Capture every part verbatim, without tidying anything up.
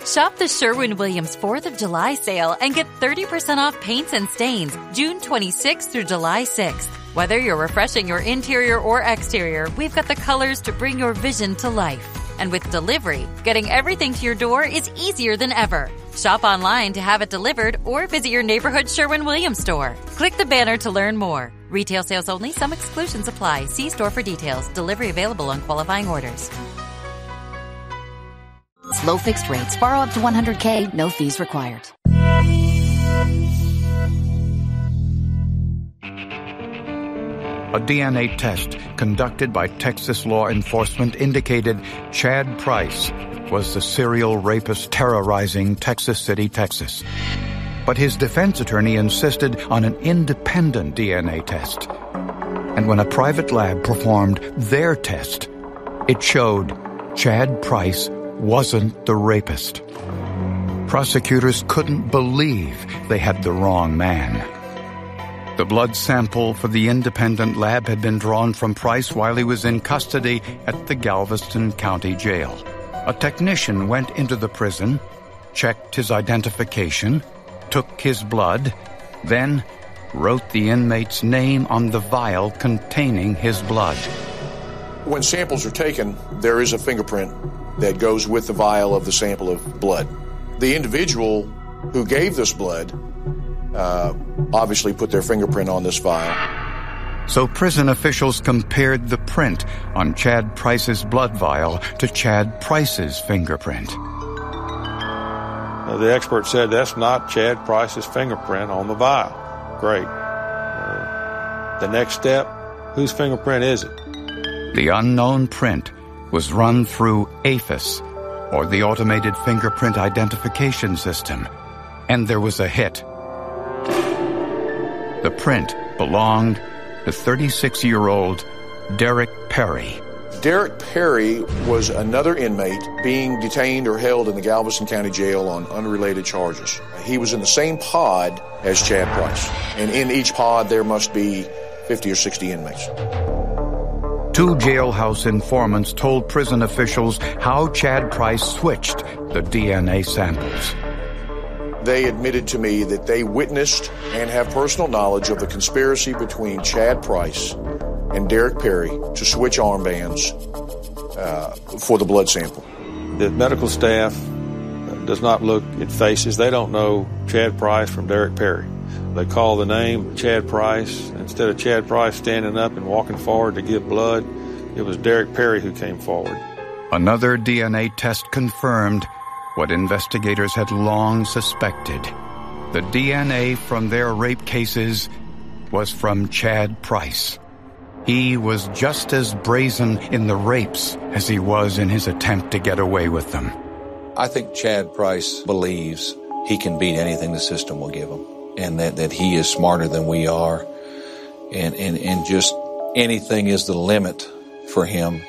Shop the Sherwin-Williams fourth of July sale and get thirty percent off paints and stains June twenty-sixth through July sixth. Whether you're refreshing your interior or exterior, we've got the colors to bring your vision to life. And with delivery, getting everything to your door is easier than ever. Shop online to have it delivered or visit your neighborhood Sherwin-Williams store. Click the banner to learn more. Retail sales only. Some exclusions apply. See store for details. Delivery available on qualifying orders. Low fixed rates. Borrow up to one hundred K. No fees required. A D N A test conducted by Texas law enforcement indicated Chad Price was the serial rapist terrorizing Texas City, Texas. But his defense attorney insisted on an independent D N A test. And when a private lab performed their test, it showed Chad Price wasn't the rapist. Prosecutors couldn't believe they had the wrong man. The blood sample for the independent lab had been drawn from Price while he was in custody at the Galveston County Jail. A technician went into the prison, checked his identification, took his blood, then wrote the inmate's name on the vial containing his blood. When samples are taken, there is a fingerprint that goes with the vial of the sample of blood. The individual who gave this blood uh, obviously put their fingerprint on this vial. So prison officials compared the print on Chad Price's blood vial to Chad Price's fingerprint. Uh, the expert said that's not Chad Price's fingerprint on the vial. Great. Uh, the next step, whose fingerprint is it? The unknown print was run through AFIS, or the Automated Fingerprint Identification System, and there was a hit. The print belonged to thirty-six-year-old Derek Perry. Derek Perry was another inmate being detained or held in the Galveston County Jail on unrelated charges. He was in the same pod as Chad Price, and in each pod there must be fifty or sixty inmates. Two jailhouse informants told prison officials how Chad Price switched the D N A samples. They admitted to me that they witnessed and have personal knowledge of the conspiracy between Chad Price and Derek Perry to switch armbands uh, for the blood sample. The medical staff does not look at faces. They don't know Chad Price from Derek Perry. They call the name Chad Price. Instead of Chad Price standing up and walking forward to give blood, it was Derek Perry who came forward. Another D N A test confirmed what investigators had long suspected. The D N A from their rape cases was from Chad Price. He was just as brazen in the rapes as he was in his attempt to get away with them. I think Chad Price believes he can beat anything the system will give him, and that, that he is smarter than we are, and, and, and just anything is the limit for him.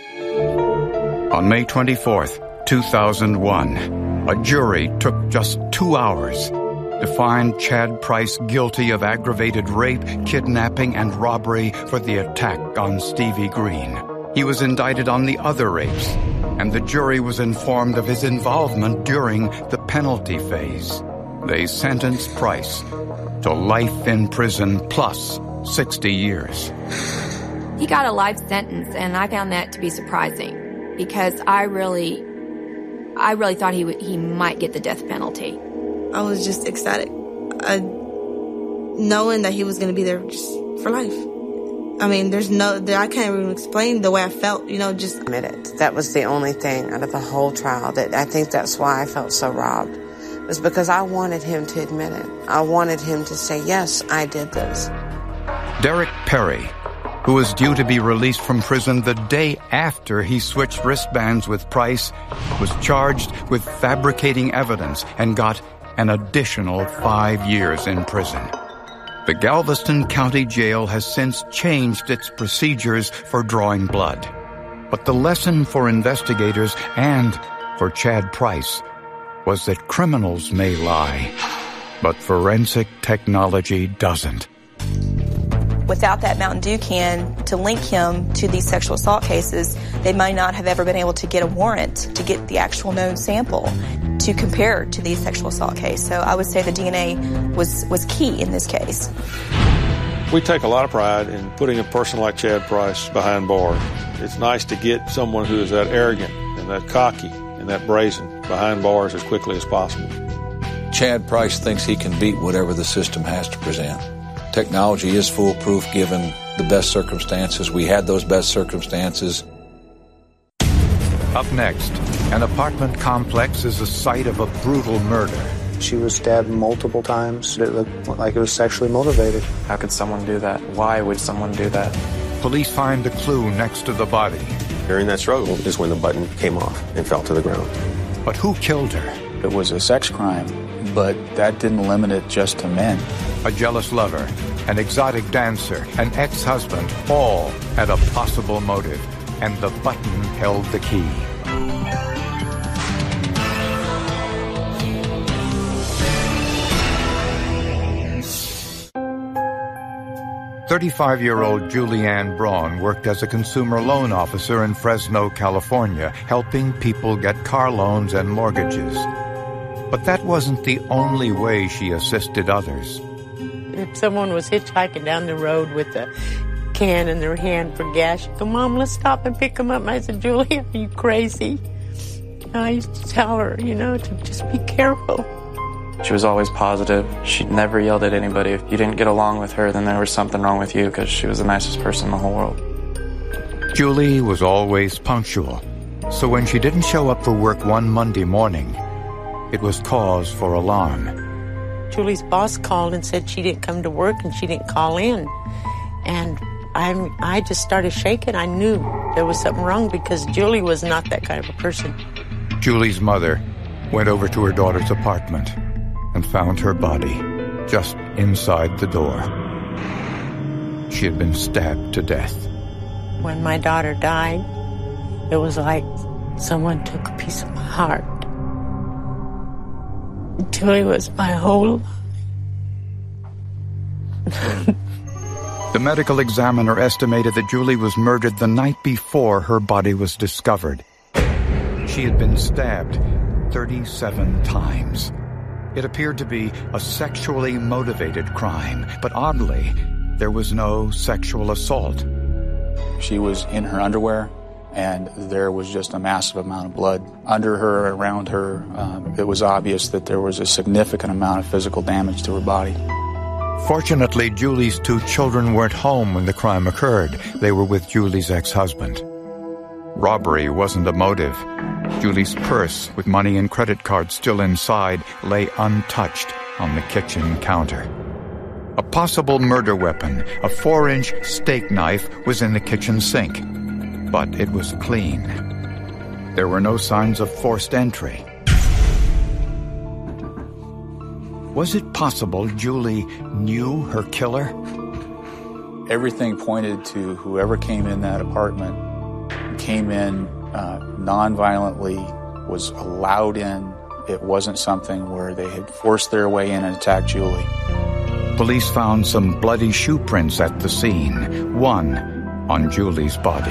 On May twenty-fourth, two thousand one, a jury took just two hours to find Chad Price guilty of aggravated rape, kidnapping, and robbery for the attack on Stevie Green. He was indicted on the other rapes, and the jury was informed of his involvement during the penalty phase. They sentenced Price to life in prison plus sixty years. He got a life sentence, and I found that to be surprising because I really, I really thought he would, he might get the death penalty. I was just ecstatic, uh, knowing that he was going to be there just for life. I mean, there's no, I can't even explain the way I felt, you know, just admit it. That was the only thing out of the whole trial that I think that's why I felt so robbed. It was because I wanted him to admit it. I wanted him to say, yes, I did this. Derek Perry, who was due to be released from prison the day after he switched wristbands with Price, was charged with fabricating evidence and got an additional five years in prison. The Galveston County Jail has since changed its procedures for drawing blood. But the lesson for investigators and for Chad Price was that criminals may lie, but forensic technology doesn't. Without that Mountain Dew can to link him to these sexual assault cases, they might not have ever been able to get a warrant to get the actual known sample to compare to the sexual assault case. So I would say the D N A was, was key in this case. We take a lot of pride in putting a person like Chad Price behind bars. It's nice to get someone who is that arrogant and that cocky and that brazen behind bars as quickly as possible. Chad Price thinks he can beat whatever the system has to present. Technology is foolproof given the best circumstances. We had those best circumstances. Up next, an apartment complex is the site of a brutal murder. She was stabbed multiple times. It looked like it was sexually motivated. How could someone do that? Why would someone do that? Police find the clue next to the body. During that struggle is when the button came off and fell to the ground. But who killed her? It was a sex crime, but that didn't limit it just to men. A jealous lover, an exotic dancer, an ex-husband, all had a possible motive, and the button held the key. thirty-five-year-old Julianne Braun worked as a consumer loan officer in Fresno, California, helping people get car loans and mortgages. But that wasn't the only way she assisted others. If someone was hitchhiking down the road with a can in their hand for gas, she'd go, "Mom, let's stop and pick them up." And I said, "Julie, are you crazy?" And I used to tell her, you know, to just be careful. She was always positive. She never yelled at anybody. If you didn't get along with her, then there was something wrong with you, because she was the nicest person in the whole world. Julie was always punctual, so when she didn't show up for work one Monday morning, it was cause for alarm. Julie's boss called and said she didn't come to work and she didn't call in. And I'm, I just started shaking. I knew there was something wrong because Julie was not that kind of a person. Julie's mother went over to her daughter's apartment and found her body just inside the door. She had been stabbed to death. When my daughter died, it was like someone took a piece of my heart. Julie was my whole life. The medical examiner estimated that Julie was murdered the night before her body was discovered. She had been stabbed thirty-seven times. It appeared to be a sexually motivated crime, but oddly, there was no sexual assault. She was in her underwear, and there was just a massive amount of blood under her, around her. Um, it was obvious that there was a significant amount of physical damage to her body. Fortunately, Julie's two children weren't home when the crime occurred. They were with Julie's ex-husband. Robbery wasn't a motive. Julie's purse, with money and credit cards still inside, lay untouched on the kitchen counter. A possible murder weapon, a four-inch steak knife, was in the kitchen sink, but it was clean. There were no signs of forced entry. Was it possible Julie knew her killer? Everything pointed to whoever came in that apartment came in uh, non-violently, was allowed in. It wasn't something where they had forced their way in and attacked Julie. Police found some bloody shoe prints at the scene, one on Julie's body.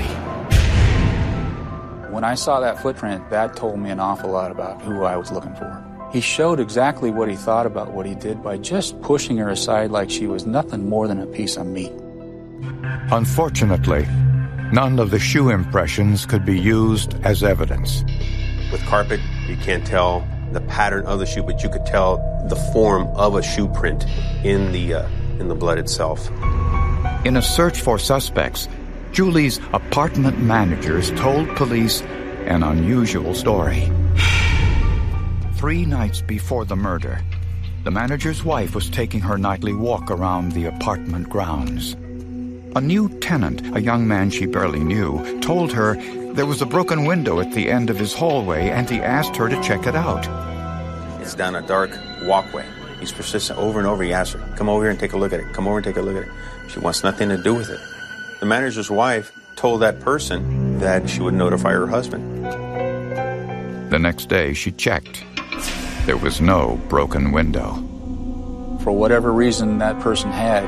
When I saw that footprint, that told me an awful lot about who I was looking for. He showed exactly what he thought about what he did by just pushing her aside like she was nothing more than a piece of meat. Unfortunately, none of the shoe impressions could be used as evidence. With carpet, you can't tell the pattern of the shoe, but you could tell the form of a shoe print in the uh, in the blood itself. In a search for suspects, Julie's apartment managers told police an unusual story. Three nights before the murder, the manager's wife was taking her nightly walk around the apartment grounds. A new tenant, a young man she barely knew, told her there was a broken window at the end of his hallway, and he asked her to check it out. It's down a dark walkway. He's persistent over and over. He asks her, come over here and take a look at it. Come over and take a look at it. She wants nothing to do with it. The manager's wife told that person that she would notify her husband. The next day, she checked. There was no broken window. For whatever reason that person had,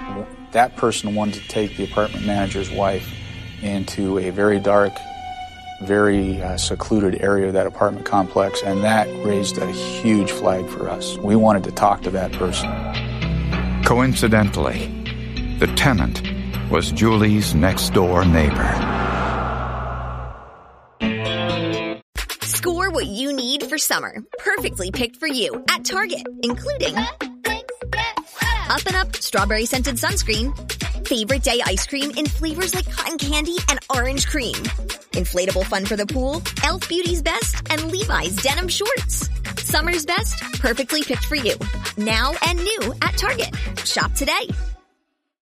that person wanted to take the apartment manager's wife into a very dark very uh, secluded area of that apartment complex, and that raised a huge flag for us. We wanted to talk to that person. Coincidentally, the tenant was Julie's next-door neighbor. Score what you need for summer, perfectly picked for you at Target, including Up and Up Strawberry Scented Sunscreen, Favorite Day Ice Cream in flavors like cotton candy and orange cream, Inflatable Fun for the Pool, e l f Beauty's Best, and Levi's Denim Shorts. Summer's best, perfectly picked for you. Now and new at Target. Shop today.